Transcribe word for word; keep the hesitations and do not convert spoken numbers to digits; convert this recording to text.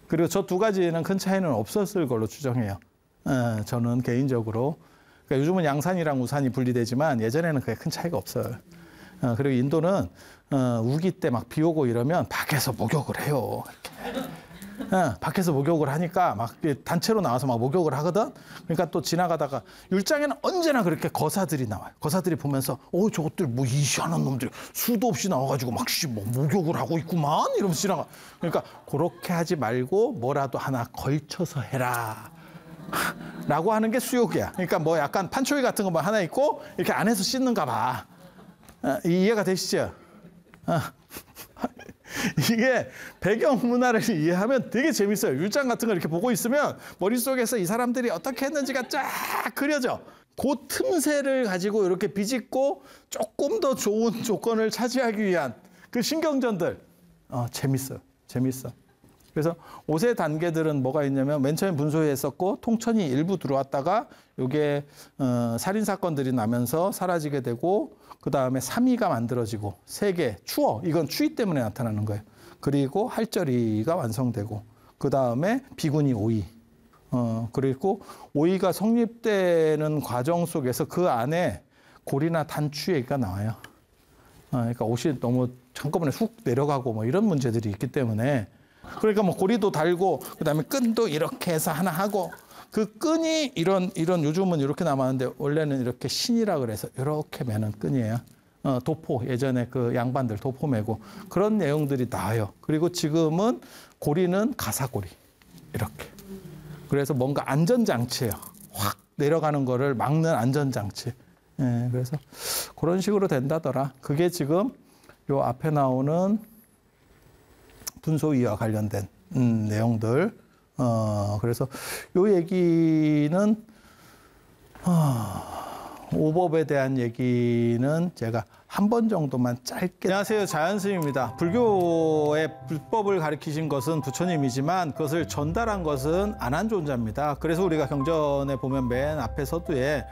그리고 저 두 가지는 큰 차이는 없었을 걸로 추정해요. 어, 저는 개인적으로. 그러니까 요즘은 양산이랑 우산이 분리되지만 예전에는 그게 큰 차이가 없어요. 어, 그리고 인도는 어, 우기 때 막 비 오고 이러면 밖에서 목욕을 해요. 어, 밖에서 목욕을 하니까 막 단체로 나와서 막 목욕을 하거든. 그러니까 또 지나가다가 율장에는 언제나 그렇게 거사들이 나와요. 거사들이 보면서 어 저것들 뭐 이시하는 놈들이 수도 없이 나와가지고 막 씨, 뭐 목욕을 하고 있구만 이러면서 지나가. 그러니까 그렇게 하지 말고 뭐라도 하나 걸쳐서 해라. 라고 하는 게 수욕이야. 그러니까 뭐 약간 판초기 같은 거 뭐 하나 있고 이렇게 안에서 씻는가 봐. 어, 이해가 되시죠? 어. 이게 배경 문화를 이해하면 되게 재밌어요. 율장 같은 거 이렇게 보고 있으면 머릿속에서 이 사람들이 어떻게 했는지가 쫙 그려져. 그 틈새를 가지고 이렇게 비집고 조금 더 좋은 조건을 차지하기 위한 그 신경전들. 어, 재밌어요. 재밌어. 그래서 옷의 단계들은 뭐가 있냐면 맨 처음에 분소회했었고 통천이 일부 들어왔다가 이게 어, 살인사건들이 나면서 사라지게 되고 그 다음에 삼위가 만들어지고 세계, 추워. 이건 추위 때문에 나타나는 거예요. 그리고 할절이가 완성되고 그 다음에 비군이 오위. 어, 그리고 오위가 성립되는 과정 속에서 그 안에 고리나 단추얘기가 나와요. 어, 그러니까 옷이 너무 한꺼번에 훅 내려가고 뭐 이런 문제들이 있기 때문에 그러니까 뭐 고리도 달고 그다음에 끈도 이렇게 해서 하나 하고 그 끈이 이런 이런 요즘은 이렇게 남았는데 원래는 이렇게 신이라 그래서 이렇게 매는 끈이에요. 어, 도포 예전에 그 양반들 도포 매고 그런 내용들이 나와요. 그리고 지금은 고리는 가사고리 이렇게. 그래서 뭔가 안전장치예요. 확 내려가는 거를 막는 안전장치. 예, 그래서 그런 식으로 된다더라. 그게 지금 요 앞에 나오는 분소위와 관련된 음, 내용들. 어, 그래서 요 얘기는 어, 오법에 대한 얘기는 제가 한 번 정도만 짧게. 안녕하세요, 자연스님입니다. 불교의 불법을 가르치신 것은 부처님이지만 그것을 전달한 것은 안한존자입니다. 그래서 우리가 경전에 보면 맨 앞에 서두에